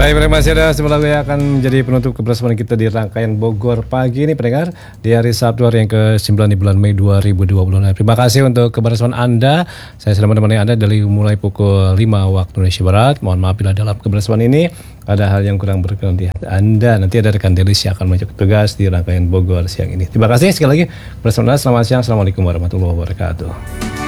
Baik, masih ada sebuah lagu yang akan menjadi penutup kebersamaan kita di rangkaian Bogor pagi ini, pendengar, di hari Sabtu hari yang ke-9 di bulan Mei 2020. Terima kasih untuk kebersamaan Anda. Saya sudah menemani Anda dari mulai pukul 5 waktu Indonesia Barat. Mohon maaf bila dalam kebersamaan ini ada hal yang kurang berkenan di hati Anda. Nanti ada rekan Delis yang akan menjadi tugas di rangkaian Bogor siang ini. Terima kasih sekali lagi bersama Anda. Selamat siang. Assalamualaikum warahmatullahi wabarakatuh.